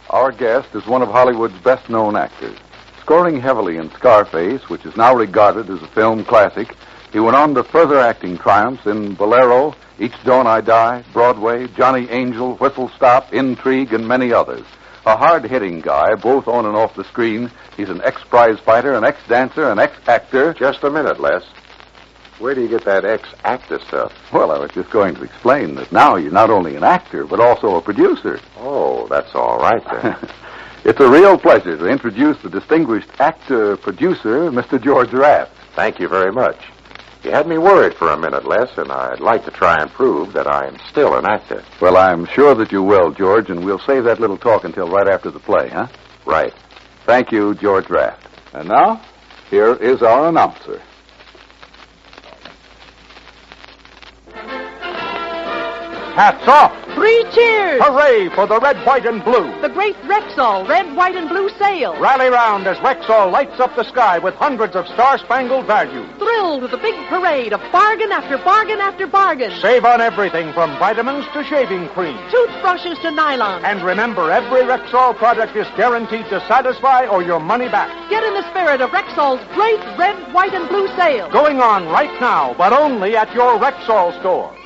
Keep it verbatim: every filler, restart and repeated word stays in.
Our guest is one of Hollywood's best-known actors. Scoring heavily in Scarface, which is now regarded as a film classic, he went on to further acting triumphs in Bolero, Each Dawn I Die, Broadway, Johnny Angel, Whistle Stop, Intrigue, and many others. A hard-hitting guy, both on and off the screen. He's an ex-prize fighter, an ex-dancer, an ex-actor. Just a minute, Les. Where do you get that ex-actor stuff? Well, I was just going to explain that now you're not only an actor, but also a producer. Oh, that's all right, then. It's a real pleasure to introduce the distinguished actor-producer, Mister George Raft. Thank you very much. You had me worried for a minute, Les, and I'd like to try and prove that I am still an actor. Well, I'm sure that you will, George, and we'll save that little talk until right after the play, huh? Right. Thank you, George Raft. And now, here is our announcer. Hats off! Three cheers! Hooray for the red, white, and blue! The great Rexall red, white, and blue sale. Rally round as Rexall lights up the sky with hundreds of star-spangled values. Thrilled with the big parade of bargain after bargain after bargain. Save on everything from vitamins to shaving cream. Toothbrushes to nylon. And remember, every Rexall product is guaranteed to satisfy or your money back. Get in the spirit of Rexall's great red, white, and blue sale. Going on right now, but only at your Rexall store.